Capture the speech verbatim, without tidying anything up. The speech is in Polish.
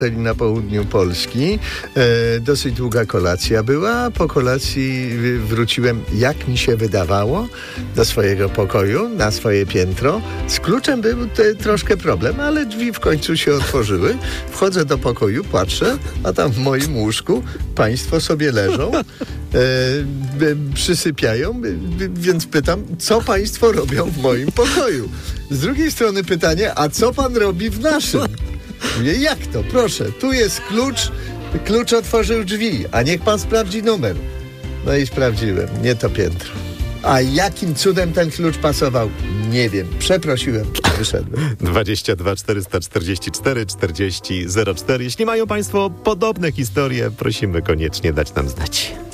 na południu Polski. E, dosyć długa kolacja była. Po kolacji wróciłem, jak mi się wydawało, do swojego pokoju, na swoje piętro. Z kluczem był te, troszkę problem, ale drzwi w końcu się otworzyły. Wchodzę do pokoju, patrzę, a tam w moim łóżku państwo sobie leżą, e, przysypiają, więc pytam, co państwo robią w moim pokoju? Z drugiej strony pytanie, a co pan robi w naszym? Mówię, jak to? Proszę, tu jest klucz, klucz otworzył drzwi, a niech pan sprawdzi numer. No i sprawdziłem, nie to piętro. A jakim cudem ten klucz pasował? Nie wiem. Przeprosiłem, wyszedłem. dwadzieścia dwa czterysta czterdzieści cztery czterdzieści zero cztery. Jeśli mają państwo podobne historie, prosimy koniecznie dać nam znać.